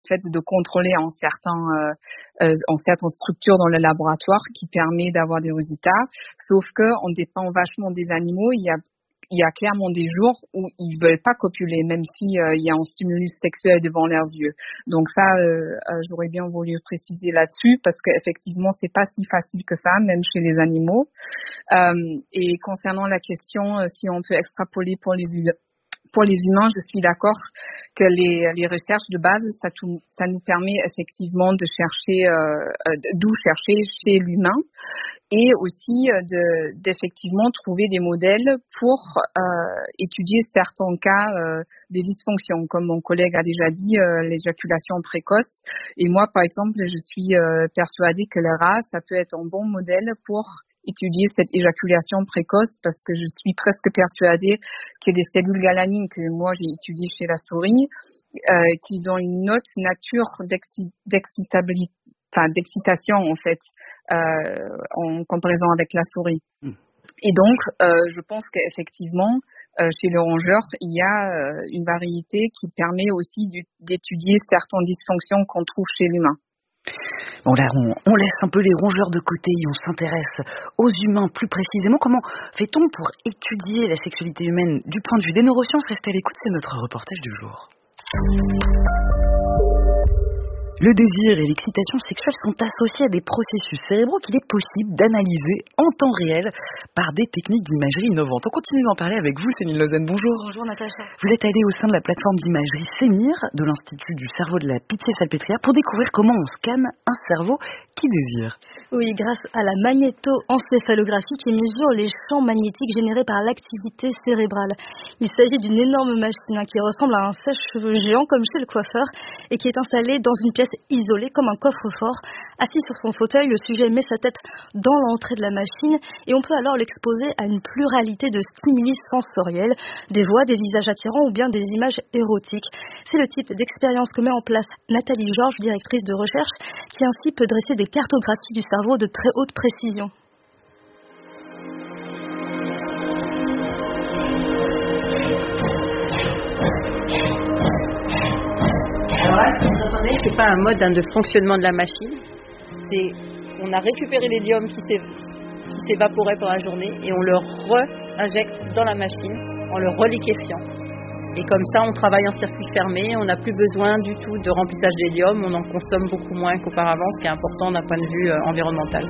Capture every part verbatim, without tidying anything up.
fait de contrôler en certains, euh, euh, en certaines structures dans le laboratoire qui permet d'avoir des résultats. Sauf que on dépend vachement des animaux. Il y a Il y a clairement des jours où ils veulent pas copuler, même si euh, il y a un stimulus sexuel devant leurs yeux. Donc ça, euh, euh, j'aurais bien voulu préciser là-dessus parce qu'effectivement, c'est pas si facile que ça, même chez les animaux. Euh, et concernant la question, euh, si on peut extrapoler pour les humains. Pour les humains, je suis d'accord que les, les recherches de base, ça, tout, ça nous permet effectivement de chercher, euh, d'où chercher chez l'humain, et aussi de, d'effectivement trouver des modèles pour euh, étudier certains cas euh, des dysfonctions, comme mon collègue a déjà dit, euh, l'éjaculation précoce. Et moi, par exemple, je suis euh, persuadée que le rat, ça peut être un bon modèle pour étudier cette éjaculation précoce, parce que je suis presque persuadée qu'il y a des cellules galanines que moi j'ai étudiées chez la souris, euh, qu'ils ont une autre nature d'exci- d'excitabilité, enfin d'excitation en fait, euh, en comparaison avec la souris. Mmh. Et donc, euh, je pense qu'effectivement, euh, chez le rongeur, il y a euh, une variété qui permet aussi du, d'étudier certaines dysfonctions qu'on trouve chez l'humain. Bon là, on, on laisse un peu les rongeurs de côté et on s'intéresse aux humains plus précisément. Comment fait-on pour étudier la sexualité humaine du point de vue des neurosciences? Restez à l'écoute, c'est notre reportage du jour. Le désir et l'excitation sexuelle sont associés à des processus cérébraux qu'il est possible d'analyser en temps réel par des techniques d'imagerie innovantes. On continue d'en parler avec vous, Céline Lausanne. Bonjour. Bonjour Natacha. Vous êtes allée au sein de la plateforme d'imagerie CEMIR de l'Institut du cerveau de la Pitié-Salpêtrière pour découvrir comment on scanne un cerveau qui désire. Oui, grâce à la magnétoencéphalographie qui mesure les champs magnétiques générés par l'activité cérébrale. Il s'agit d'une énorme machine hein, qui ressemble à un sèche-cheveux géant comme chez le coiffeur et qui est installée dans une pièce isolée comme un coffre-fort. Assis sur son fauteuil, le sujet met sa tête dans l'entrée de la machine et on peut alors l'exposer à une pluralité de stimuli sensoriels, des voix, des visages attirants ou bien des images érotiques. C'est le type d'expérience que met en place Nathalie Georges, directrice de recherche, qui ainsi peut dresser des cartographies du cerveau de très haute précision. Alors là, ce que vous entendez, c'est pas un mode hein, de fonctionnement de la machine. C'est, on a récupéré l'hélium qui, s'est, qui s'évaporait pendant la journée et on le re-injecte dans la machine en le reliquéfiant. Et comme ça, on travaille en circuit fermé, on n'a plus besoin du tout de remplissage d'hélium, on en consomme beaucoup moins qu'auparavant, ce qui est important d'un point de vue euh, environnemental.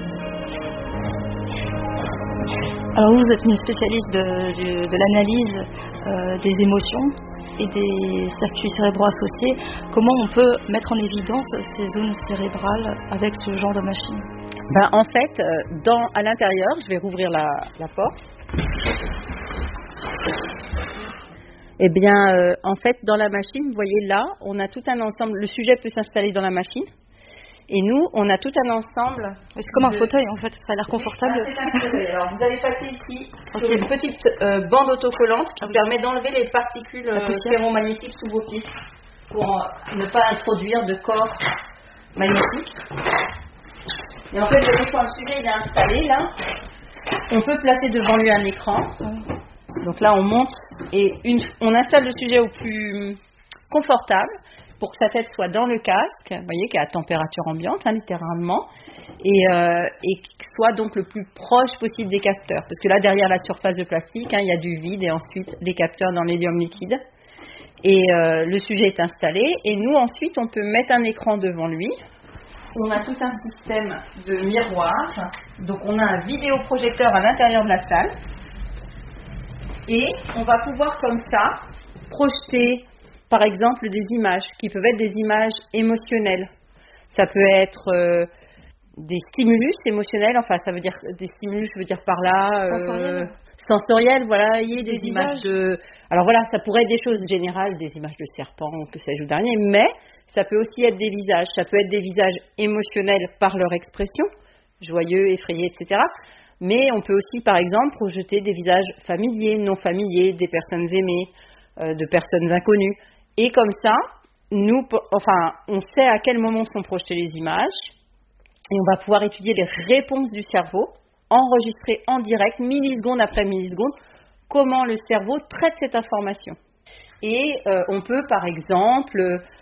Alors vous, vous êtes une spécialiste de, de, de l'analyse euh, des émotions et des circuits cérébraux associés. Comment on peut mettre en évidence ces zones cérébrales avec ce genre de machine? Ben, en fait, dans, à l'intérieur, je vais rouvrir la, la porte. Eh bien, euh, en fait, dans la machine, vous voyez là, on a tout un ensemble. Le sujet peut s'installer dans la machine. Et nous, on a tout un ensemble. C'est comme de... un fauteuil, en fait. Ça a l'air confortable. Oui, c'est un fauteuil. Alors, vous allez passer ici okay. sur une petite euh, bande autocollante qui ah, oui. permet d'enlever les particules euh, ferromagnétiques sous vos pieds pour euh, ne pas introduire de corps magnétique. Et en fait, vous voyez, quand le sujet il est installé, là, on peut placer devant lui un écran. Oui. Donc là, on monte et une, on installe le sujet au plus confortable pour que sa tête soit dans le casque, vous voyez, qui est à température ambiante, hein, littéralement, et, euh, et qui soit donc le plus proche possible des capteurs. Parce que là, derrière la surface de plastique, hein, il y a du vide et ensuite les capteurs dans l'hélium liquide. Et euh, le sujet est installé et nous, ensuite, on peut mettre un écran devant lui. On a tout un système de miroirs. Donc, on a un vidéoprojecteur à l'intérieur de la salle. Et on va pouvoir comme ça projeter, par exemple, des images qui peuvent être des images émotionnelles. Ça peut être euh, des stimulus émotionnels, enfin ça veut dire des stimulus, je veux dire par là euh, sensoriels. Sensoriels, voilà, il y a des, des images visages. de. Alors voilà, ça pourrait être des choses générales, des images de serpents, que sais-je dernier, mais ça peut aussi être des visages. Ça peut être des visages émotionnels par leur expression, joyeux, effrayés, et cetera. Mais on peut aussi, par exemple, projeter des visages familiers, non familiers, des personnes aimées, euh, de personnes inconnues. Et comme ça, nous, enfin, on sait à quel moment sont projetées les images et on va pouvoir étudier les réponses du cerveau, enregistrer en direct, milliseconde après milliseconde, comment le cerveau traite cette information. Et euh, on peut, par exemple,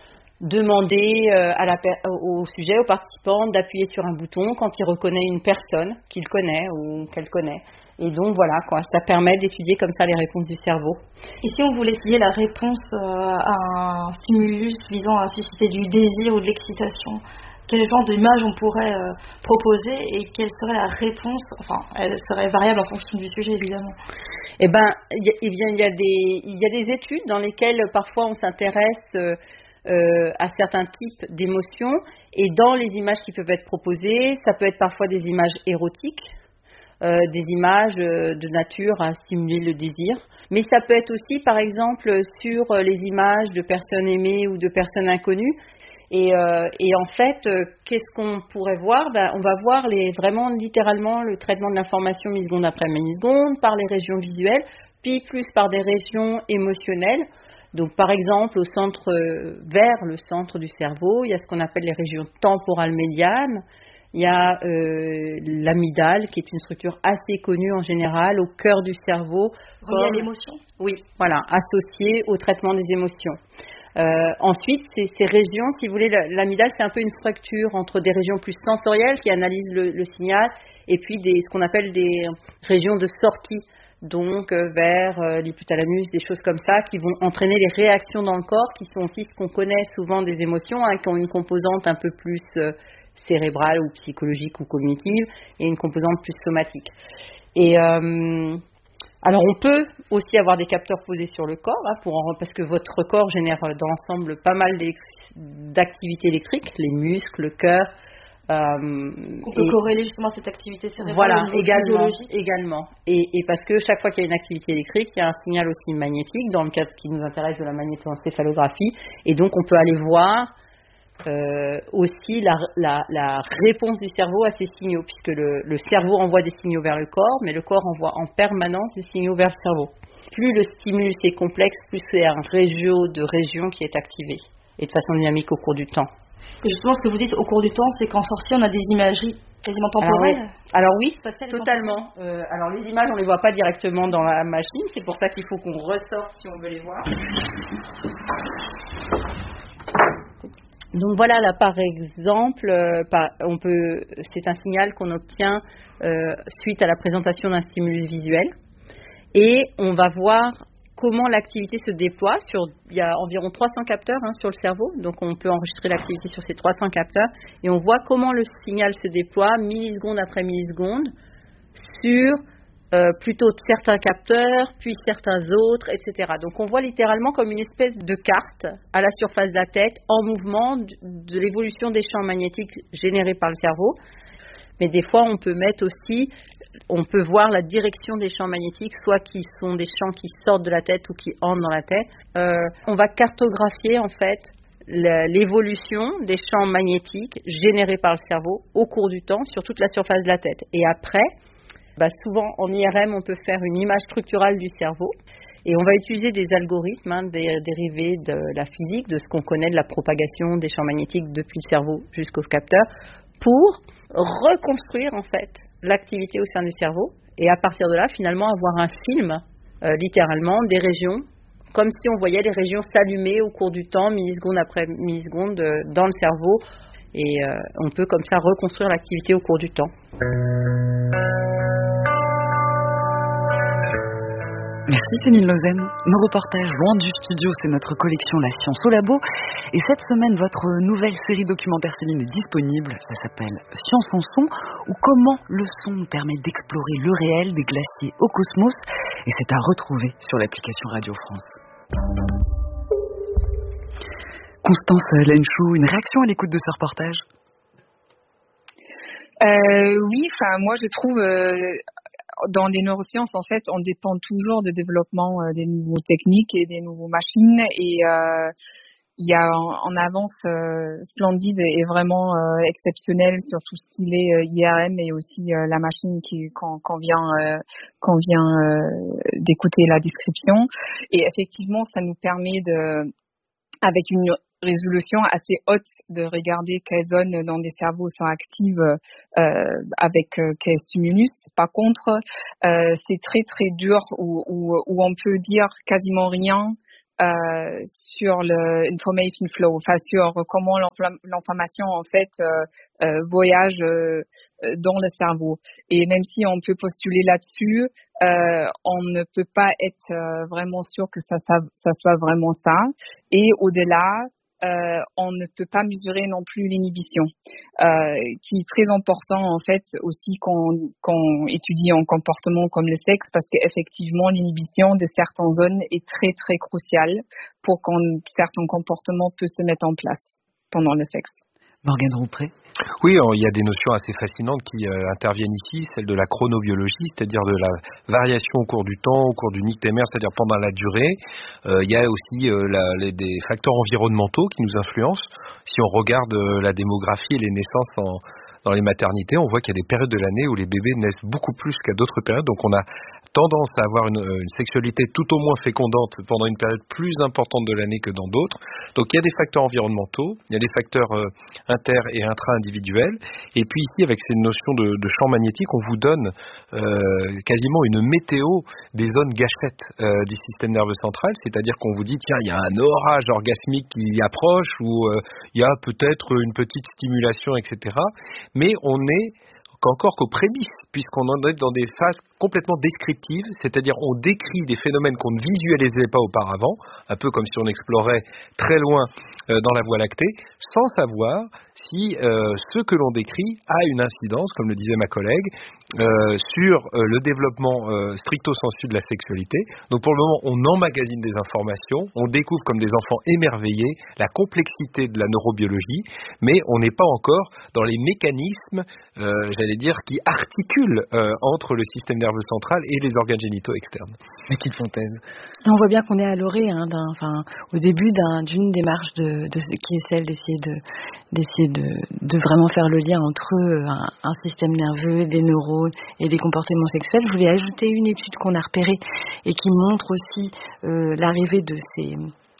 demander euh, à la per- au sujet, au participant, d'appuyer sur un bouton quand il reconnaît une personne qu'il connaît ou qu'elle connaît. Et donc voilà, quoi, ça permet d'étudier comme ça les réponses du cerveau. Et si on voulait étudier la réponse euh, à un stimulus visant à susciter du désir ou de l'excitation, quel genre d'image on pourrait euh, proposer et quelle serait la réponse? Enfin, elle serait variable en fonction du sujet, évidemment. Eh ben, y a, eh bien, il y a des, il y a des études dans lesquelles parfois on s'intéresse euh, euh, à certains types d'émotions, et dans les images qui peuvent être proposées, ça peut être parfois des images érotiques, euh, des images euh, de nature à stimuler le désir, mais ça peut être aussi, par exemple, sur les images de personnes aimées ou de personnes inconnues. Et, euh, et en fait, euh, qu'est-ce qu'on pourrait voir? Ben, on va voir les, vraiment littéralement le traitement de l'information milliseconde après milliseconde par les régions visuelles, puis plus par des régions émotionnelles. Donc par exemple, au centre, euh, vers le centre du cerveau, il y a ce qu'on appelle les régions temporales médianes. Il y a euh, l'amygdale, qui est une structure assez connue en général, au cœur du cerveau. Reliée à l'émotion? Oui, voilà, associée au traitement des émotions. Euh, ensuite, ces, ces régions, si vous voulez, l'amygdale, c'est un peu une structure entre des régions plus sensorielles qui analysent le, le signal, et puis des, ce qu'on appelle des régions de sortie, donc euh, vers euh, l'hypothalamus, des choses comme ça, qui vont entraîner les réactions dans le corps, qui sont aussi ce qu'on connaît souvent des émotions, hein, qui ont une composante un peu plus euh, cérébrale ou psychologique ou cognitive, et une composante plus somatique. Et euh, alors on peut aussi avoir des capteurs posés sur le corps, hein, pour en, parce que votre corps génère dans l'ensemble pas mal d'activités électriques, les muscles, le cœur. Euh, on peut corréler justement cette activité cérébrale. Voilà, également, également. Et, et parce que chaque fois qu'il y a une activité électrique, il y a un signal aussi magnétique, dans le cadre qui nous intéresse de la magnétoencéphalographie, et donc on peut aller voir Euh, aussi la, la, la réponse du cerveau à ces signaux, puisque le, le cerveau envoie des signaux vers le corps, mais le corps envoie en permanence des signaux vers le cerveau. Plus le stimulus est complexe, plus c'est un réseau de régions qui est activé, et de façon dynamique au cours du temps. Et justement, ce que vous dites au cours du temps, c'est qu'en sortie, on a des imageries quasiment temporelles. Alors oui, alors oui totalement. Euh, alors les images, on ne les voit pas directement dans la machine, c'est pour ça qu'il faut qu'on ressorte si on veut les voir. Donc voilà, là par exemple, euh, par, on peut, c'est un signal qu'on obtient euh, suite à la présentation d'un stimulus visuel, et on va voir comment l'activité se déploie. Sur, il y a environ trois cents capteurs hein, sur le cerveau, donc on peut enregistrer l'activité sur ces trois cents capteurs, et on voit comment le signal se déploie milliseconde après milliseconde sur Euh, plutôt certains capteurs, puis certains autres, et cetera. Donc on voit littéralement comme une espèce de carte à la surface de la tête en mouvement de, de l'évolution des champs magnétiques générés par le cerveau. Mais des fois on peut mettre aussi, on peut voir la direction des champs magnétiques, soit qui sont des champs qui sortent de la tête ou qui entrent dans la tête. Euh, on va cartographier en fait l'évolution des champs magnétiques générés par le cerveau au cours du temps sur toute la surface de la tête. Et après, Bah souvent, en I R M, on peut faire une image structurale du cerveau, et on va utiliser des algorithmes hein, des, dérivés de la physique, de ce qu'on connaît de la propagation des champs magnétiques depuis le cerveau jusqu'au capteur, pour reconstruire en fait l'activité au sein du cerveau, et à partir de là, finalement, avoir un film, euh, littéralement, des régions, comme si on voyait les régions s'allumer au cours du temps, milliseconde après milliseconde, euh, dans le cerveau, et euh, on peut comme ça reconstruire l'activité au cours du temps. Merci Céline Lauzen. Nos reportages loin du studio, c'est notre collection La Science au Labo. Et cette semaine, votre nouvelle série documentaire Céline est disponible. Ça s'appelle Science en son, ou comment le son nous permet d'explorer le réel des glaciers au cosmos. Et c'est à retrouver sur l'application Radio France. Constance Lenchou, une réaction à l'écoute de ce reportage? euh, Oui, enfin moi je trouve... Euh... Dans les neurosciences, en fait, on dépend toujours du développement euh, des nouveaux techniques et des nouveaux machines. Et euh, il y a en avance euh, splendide et vraiment euh, exceptionnelle sur tout ce qu'il est euh, I R M, et aussi euh, la machine qui qu'on, qu'on vient euh, qu'on vient euh, d'écouter la description. Et effectivement, ça nous permet de, avec une résolution assez haute, de regarder quelles zones dans des cerveaux sont actives euh, avec euh, quel stimulus. Par contre, euh, c'est très très dur, où, où, où on peut dire quasiment rien euh, sur le information flow, enfin sur comment l'information en fait euh, euh, voyage euh, dans le cerveau. Et même si on peut postuler là-dessus, euh, on ne peut pas être euh, vraiment sûr que ça, ça, ça soit vraiment ça. Et au-delà, Euh, on ne peut pas mesurer non plus l'inhibition, euh, qui est très important en fait aussi quand, quand on étudie un comportement comme le sexe, parce qu'effectivement l'inhibition de certaines zones est très très cruciale pour qu'un certain comportement puisse se mettre en place pendant le sexe. Morgane Roupré. Oui, il y a des notions assez fascinantes qui euh, interviennent ici, celle de la chronobiologie, c'est-à-dire de la variation au cours du temps, au cours du nictémère, c'est-à-dire pendant la durée. Euh, il y a aussi euh, la, les, des facteurs environnementaux qui nous influencent. Si on regarde euh, la démographie et les naissances en, dans les maternités, on voit qu'il y a des périodes de l'année où les bébés naissent beaucoup plus qu'à d'autres périodes, donc on a tendance à avoir une, une sexualité tout au moins fécondante pendant une période plus importante de l'année que dans d'autres. Donc il y a des facteurs environnementaux, il y a des facteurs euh, inter- et intra-individuels, et puis ici avec ces notions de, de champ magnétique, on vous donne euh, quasiment une météo des zones gâchettes euh, du système nerveux central, c'est-à-dire qu'on vous dit tiens il y a un orage orgasmique qui approche, ou euh, il y a peut-être une petite stimulation, et cetera. Mais on est encore qu'aux prémices, puisqu'on en est dans des phases complètement descriptives, c'est-à-dire on décrit des phénomènes qu'on ne visualisait pas auparavant, un peu comme si on explorait très loin euh, dans la Voie lactée, sans savoir si euh, ce que l'on décrit a une incidence, comme le disait ma collègue, euh, sur euh, le développement euh, stricto sensu de la sexualité. Donc pour le moment, on emmagasine des informations, on découvre comme des enfants émerveillés la complexité de la neurobiologie, mais on n'est pas encore dans les mécanismes, euh, j'allais dire, qui articulent euh, entre le système nerveux central et les organes génitaux externes. Mathilde Fontaine. On voit bien qu'on est à l'orée, hein, d'un, enfin, au début d'un, d'une démarche de, de, qui est celle d'essayer de, d'essayer de, de vraiment faire le lien entre un, un système nerveux, des neurones et des comportements sexuels. Je voulais ajouter une étude qu'on a repérée et qui montre aussi euh, l'arrivée de ces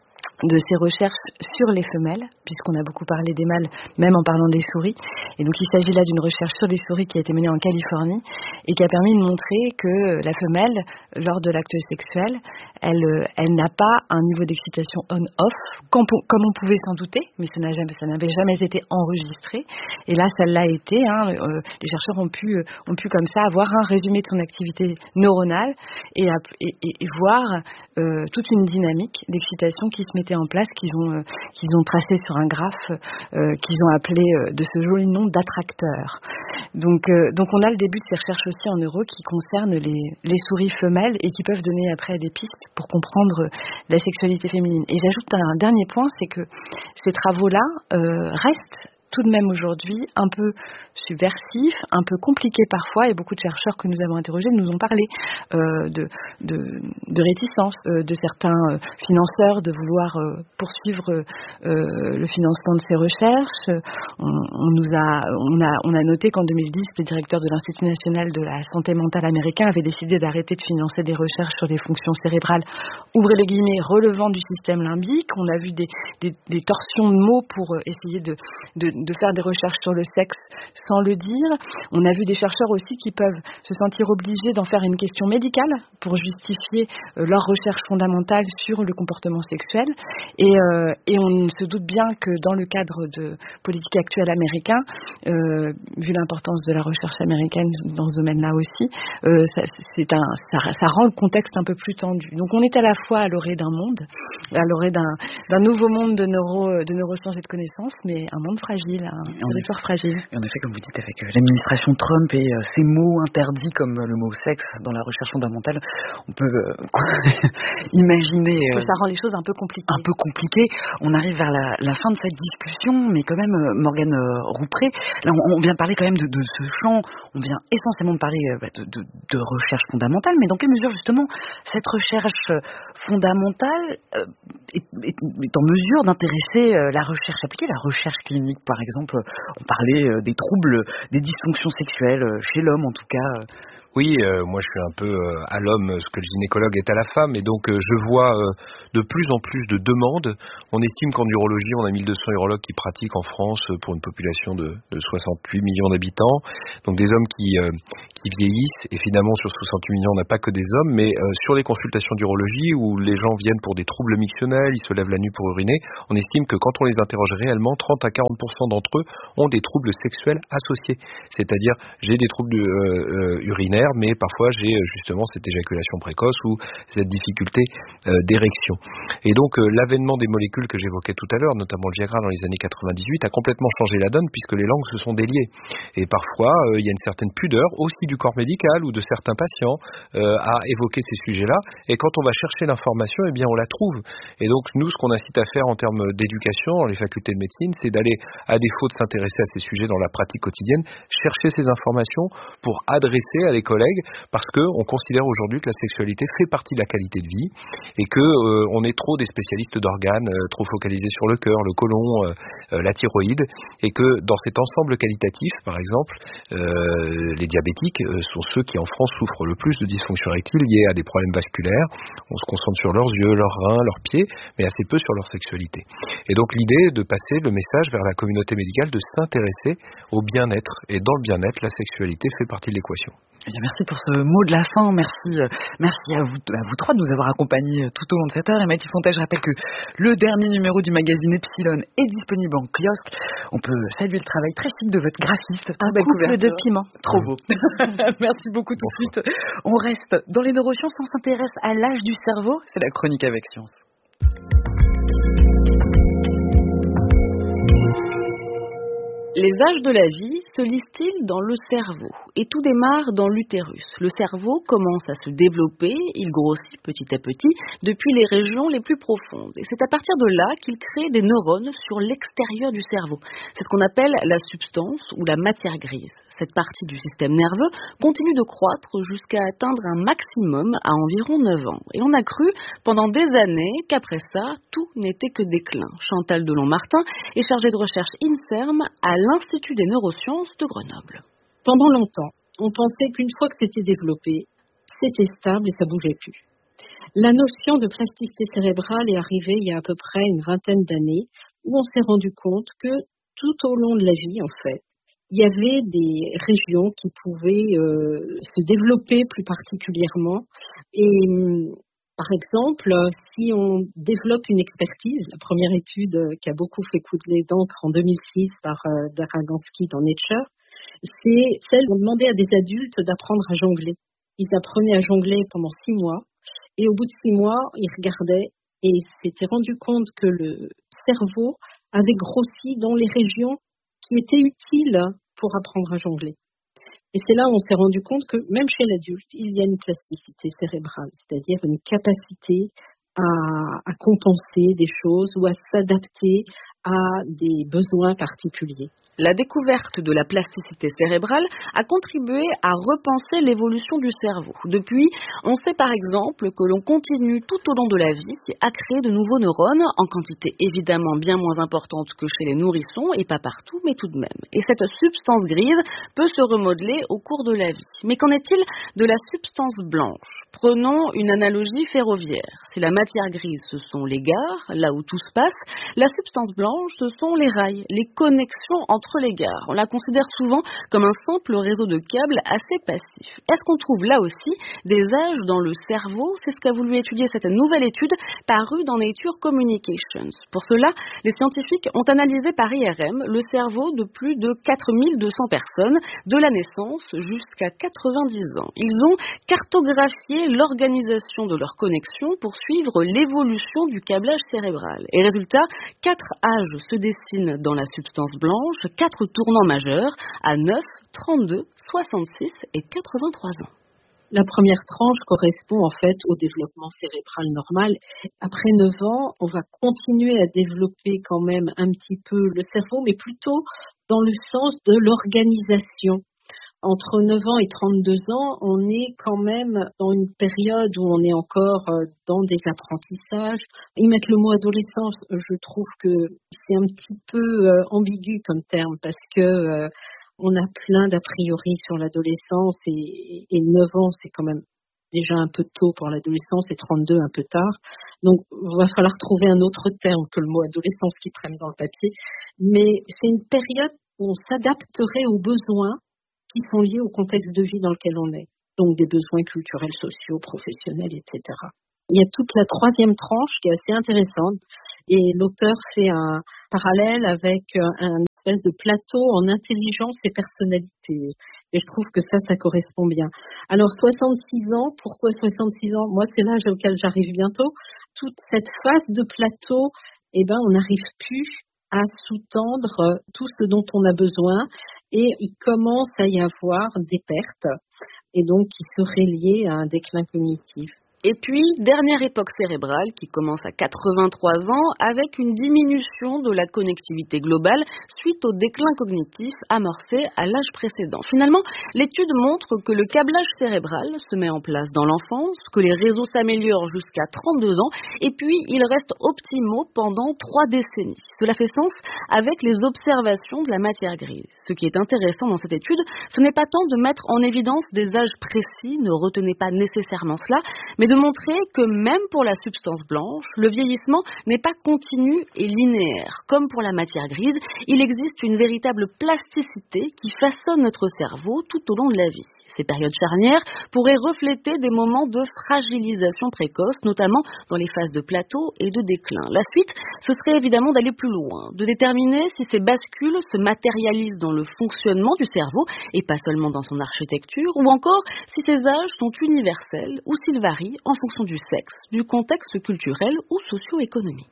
de ces recherches sur les femelles, puisqu'on a beaucoup parlé des mâles, même en parlant des souris. Et donc il s'agit là d'une recherche sur les souris qui a été menée en Californie et qui a permis de montrer que la femelle, lors de l'acte sexuel, elle, elle n'a pas un niveau d'excitation on-off, comme, comme on pouvait s'en douter, mais ça, n'a jamais, ça n'avait jamais été enregistré. Et là, ça l'a été. Hein, euh, les chercheurs ont pu, ont pu comme ça avoir un résumé de son activité neuronale et, et, et, et voir euh, toute une dynamique d'excitation qui se mettait en place, qu'ils ont, euh, qu'ils ont tracé sur un graphe, euh, qu'ils ont appelé euh, de ce joli nom d'attracteur. Donc, euh, donc on a le début de ces recherches aussi en neuro qui concernent les, les souris femelles et qui peuvent donner après des pistes pour comprendre la sexualité féminine. Et j'ajoute un dernier point, c'est que ces travaux-là euh, restent tout de même aujourd'hui un peu subversif, un peu compliqué parfois, et beaucoup de chercheurs que nous avons interrogés nous ont parlé euh, de, de, de réticence euh, de certains euh, financeurs de vouloir euh, poursuivre euh, le financement de ces recherches. On, on nous a, on a, on a noté qu'en deux mille dix, le directeur de l'Institut national de la santé mentale américain avait décidé d'arrêter de financer des recherches sur les fonctions cérébrales, ouvrez les guillemets, relevant du système limbique. On a vu des, des, des torsions de mots pour essayer de, de de faire des recherches sur le sexe sans le dire. On a vu des chercheurs aussi qui peuvent se sentir obligés d'en faire une question médicale pour justifier euh, leurs recherches fondamentales sur le comportement sexuel. Et, euh, et on se doute bien que dans le cadre de politique actuelle américain, euh, vu l'importance de la recherche américaine dans ce domaine-là aussi, euh, ça, c'est un, ça, ça rend le contexte un peu plus tendu. Donc on est à la fois à l'orée d'un monde, à l'orée d'un, d'un nouveau monde de, neuro, de neurosciences et de connaissances, mais un monde fragile. Un territoire fragile. Et en effet, comme vous dites, avec l'administration Trump et euh, ces mots interdits comme le mot sexe dans la recherche fondamentale, on peut euh, imaginer euh, que ça rend les choses un peu compliquées. Un peu compliquées. On arrive vers la, la fin de cette discussion, mais quand même, euh, Morgane euh, Roupré, là, on, on vient parler quand même de, de ce champ. On vient essentiellement de parler euh, de, de, de recherche fondamentale, mais dans quelle mesure justement cette recherche fondamentale euh, est, est, est en mesure d'intéresser euh, la recherche appliquée, la recherche clinique, par exemple, on parlait des troubles, des dysfonctions sexuelles, chez l'homme en tout cas. Oui, euh, moi je suis un peu euh, à l'homme ce que le gynécologue est à la femme, et donc euh, je vois euh, de plus en plus de demandes. On estime qu'en urologie, on a mille deux cents urologues qui pratiquent en France pour une population de, de soixante-huit millions d'habitants. Donc des hommes qui, euh, qui vieillissent, et finalement sur soixante-huit millions, on n'a pas que des hommes, mais euh, sur les consultations d'urologie où les gens viennent pour des troubles mictionnels, ils se lèvent la nuit pour uriner, on estime que quand on les interroge réellement, trente à quarante pour cent d'entre eux ont des troubles sexuels associés. C'est-à-dire, j'ai des troubles euh, euh, urinaires, mais parfois j'ai justement cette éjaculation précoce ou cette difficulté euh, d'érection. Et donc euh, l'avènement des molécules que j'évoquais tout à l'heure, notamment le Viagra dans les années quatre-vingt-dix-huit, a complètement changé la donne puisque les langues se sont déliées. Et parfois, euh, il y a une certaine pudeur aussi du corps médical ou de certains patients euh, à évoquer ces sujets-là. Et quand on va chercher l'information, eh bien on la trouve. Et donc nous, ce qu'on incite à faire en termes d'éducation dans les facultés de médecine, c'est d'aller, à défaut de s'intéresser à ces sujets dans la pratique quotidienne, chercher ces informations pour adresser à des collègues, parce qu'on considère aujourd'hui que la sexualité fait partie de la qualité de vie et que euh, on est trop des spécialistes d'organes, euh, trop focalisés sur le cœur, le côlon, euh, euh, la thyroïde, et que dans cet ensemble qualitatif, par exemple, euh, les diabétiques euh, sont ceux qui en France souffrent le plus de dysfonction érectile liées à des problèmes vasculaires. On se concentre sur leurs yeux, leurs reins, leurs pieds, mais assez peu sur leur sexualité. Et donc l'idée est de passer le message vers la communauté médicale de s'intéresser au bien-être, et dans le bien-être, la sexualité fait partie de l'équation. Eh bien, merci pour ce mot de la fin. Merci, euh, merci à vous, à vous trois de nous avoir accompagnés tout au long de cette heure. Et Mathilde Fontaine, je rappelle que le dernier numéro du magazine Epsilon est disponible en kiosque. On peut saluer le travail très chic de votre graphiste. Un couple de piment. Trop beau. Merci beaucoup. Tout de suite, on reste dans les neurosciences. On s'intéresse à l'âge du cerveau. C'est la chronique avec science. Les âges de la vie se lisent-ils dans le cerveau? Et tout démarre dans l'utérus. Le cerveau commence à se développer, il grossit petit à petit depuis les régions les plus profondes. Et c'est à partir de là qu'il crée des neurones sur l'extérieur du cerveau. C'est ce qu'on appelle la substance ou la matière grise. Cette partie du système nerveux continue de croître jusqu'à atteindre un maximum à environ neuf ans. Et on a cru pendant des années qu'après ça, tout n'était que déclin. Chantal Delon-Martin est chargée de recherche INSERM à l'Institut des neurosciences de Grenoble. Pendant longtemps, on pensait qu'une fois que c'était développé, c'était stable et ça bougeait plus. La notion de plasticité cérébrale est arrivée il y a à peu près une vingtaine d'années, où on s'est rendu compte que tout au long de la vie, en fait, il y avait des régions qui pouvaient euh, se développer plus particulièrement. Et par exemple, si on développe une expertise, la première étude qui a beaucoup fait couler d'encre en deux mille six par euh, Daragansky dans Nature, c'est celle où on demandait à des adultes d'apprendre à jongler. Ils apprenaient à jongler pendant six mois et au bout de six mois, ils regardaient et s'étaient rendu compte que le cerveau avait grossi dans les régions qui étaient utiles pour apprendre à jongler. Et c'est là où on s'est rendu compte que même chez l'adulte, il y a une plasticité cérébrale, c'est-à-dire une capacité à, à compenser des choses ou à s'adapter à des besoins particuliers. La découverte de la plasticité cérébrale a contribué à repenser l'évolution du cerveau. Depuis, on sait par exemple que l'on continue tout au long de la vie à créer de nouveaux neurones, en quantité évidemment bien moins importante que chez les nourrissons, et pas partout, mais tout de même. Et cette substance grise peut se remodeler au cours de la vie. Mais qu'en est-il de la substance blanche ? Prenons une analogie ferroviaire. Si la matière grise, ce sont les gares, là où tout se passe, la substance blanche, ce sont les rails, les connexions entre les gares. On la considère souvent comme un simple réseau de câbles assez passif. Est-ce qu'on trouve là aussi des âges dans le cerveau ? C'est ce qu'a voulu étudier cette nouvelle étude parue dans Nature Communications. Pour cela, les scientifiques ont analysé par I R M le cerveau de plus de quatre mille deux cents personnes, de la naissance jusqu'à quatre-vingt-dix ans. Ils ont cartographié l'organisation de leurs connexions pour suivre l'évolution du câblage cérébral. Et résultat, quatre âges se dessinent dans la substance blanche, quatre tournants majeurs à neuf, trente-deux, soixante-six et quatre-vingt-trois ans. La première tranche correspond en fait au développement cérébral normal. Après neuf ans, on va continuer à développer quand même un petit peu le cerveau, mais plutôt dans le sens de l'organisation. Entre neuf ans et trente-deux ans, on est quand même dans une période où on est encore dans des apprentissages. Y mettre le mot adolescence, je trouve que c'est un petit peu ambigu comme terme parce que on a plein d'a priori sur l'adolescence et, et neuf ans, c'est quand même déjà un peu tôt pour l'adolescence et trente-deux un peu tard. Donc, il va falloir trouver un autre terme que le mot adolescence qui prenne dans le papier. Mais c'est une période où on s'adapterait aux besoins qui sont liés au contexte de vie dans lequel on est. Donc, des besoins culturels, sociaux, professionnels, et cetera. Il y a toute la troisième tranche qui est assez intéressante et l'auteur fait un parallèle avec un espèce de plateau en intelligence et personnalité. Et je trouve que ça, ça correspond bien. Alors, soixante-six ans, pourquoi soixante-six ans? Moi, c'est l'âge auquel j'arrive bientôt. Toute cette phase de plateau, eh ben, on n'arrive plus à sous-tendre tout ce dont on a besoin et il commence à y avoir des pertes et donc qui seraient liées à un déclin cognitif. Et puis, dernière époque cérébrale qui commence à quatre-vingt-trois ans avec une diminution de la connectivité globale suite au déclin cognitif amorcé à l'âge précédent. Finalement, l'étude montre que le câblage cérébral se met en place dans l'enfance, que les réseaux s'améliorent jusqu'à trente-deux ans et puis ils restent optimaux pendant trois décennies. Cela fait sens avec les observations de la matière grise. Ce qui est intéressant dans cette étude, ce n'est pas tant de mettre en évidence des âges précis, ne retenez pas nécessairement cela, mais de montrer que même pour la substance blanche, le vieillissement n'est pas continu et linéaire. Comme pour la matière grise, il existe une véritable plasticité qui façonne notre cerveau tout au long de la vie. Ces périodes charnières pourraient refléter des moments de fragilisation précoce, notamment dans les phases de plateau et de déclin. La suite, ce serait évidemment d'aller plus loin, de déterminer si ces bascules se matérialisent dans le fonctionnement du cerveau et pas seulement dans son architecture, ou encore si ces âges sont universels ou s'ils varient en fonction du sexe, du contexte culturel ou socio-économique.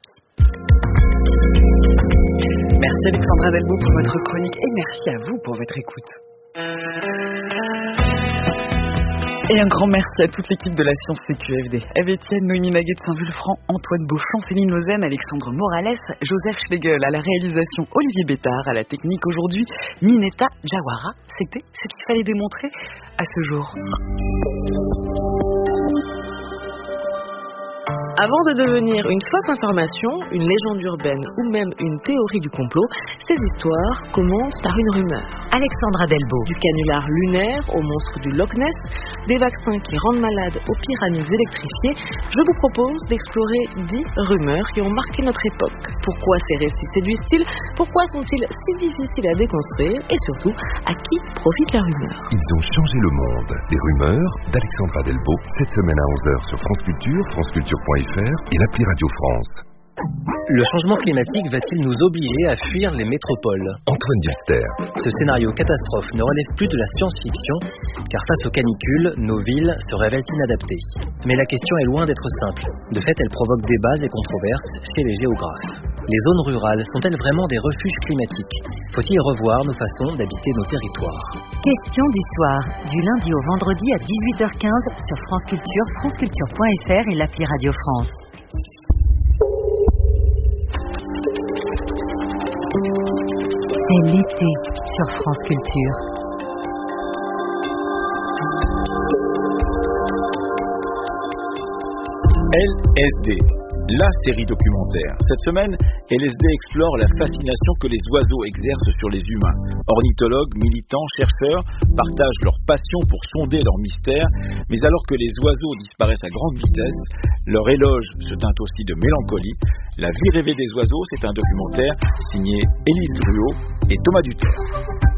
Merci Alexandra Delbo pour votre chronique et merci à vous pour votre écoute. Et un grand merci à toute l'équipe de la Science C Q F D. Eve Etienne, Noémie Naguet de Saint-Vulfranc, Antoine Beauchamp, Céline Lausanne, Alexandre Morales, Joseph Schlegel à la réalisation, Olivier Bétard à la technique aujourd'hui, Mineta Jawara. C'était ce qu'il fallait démontrer à ce jour. Avant de devenir une fausse information, une légende urbaine ou même une théorie du complot, ces histoires commencent par une rumeur. Alexandra Delbo. Du canular lunaire au monstre du Loch Ness, des vaccins qui rendent malades aux pyramides électrifiées, je vous propose d'explorer dix rumeurs qui ont marqué notre époque. Pourquoi ces récits séduisent-ils? Pourquoi sont-ils si difficiles à déconstruire? Et surtout, à qui profite la rumeur? Ils ont changé le monde. Les rumeurs d'Alexandra Delbo, cette semaine à onze heures sur France Culture, franceculture point f r et l'appli Radio France. Le changement climatique va-t-il nous obliger à fuir les métropoles? Antoine Dilster. Ce scénario catastrophe ne relève plus de la science-fiction, car face aux canicules, nos villes se révèlent inadaptées. Mais la question est loin d'être simple. De fait, elle provoque débats et controverses chez les géographes. Les zones rurales sont-elles vraiment des refuges climatiques? Faut-il revoir nos façons d'habiter nos territoires? Question du soir, du lundi au vendredi à dix-huit heures quinze sur France Culture, franceculture point f r et l'appli Radio France. C'est l'été sur France Culture. L S D, la série documentaire. Cette semaine, L S D explore la fascination que les oiseaux exercent sur les humains. Ornithologues, militants, chercheurs partagent leur passion pour sonder leur mystère, mais alors que les oiseaux disparaissent à grande vitesse, leur éloge se teint aussi de mélancolie. La vie rêvée des oiseaux, c'est un documentaire signé Élise Gruau et Thomas Duterre.